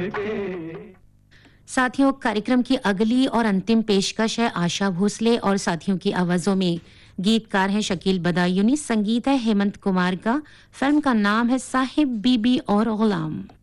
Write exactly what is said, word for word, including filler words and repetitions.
साथियों, कार्यक्रम की अगली और अंतिम पेशकश है आशा भोसले और साथियों की आवाजों में। गीतकार हैं शकील बदायूनी, संगीत है हेमंत कुमार का। फिल्म का नाम है साहिब बीबी और गुलाम।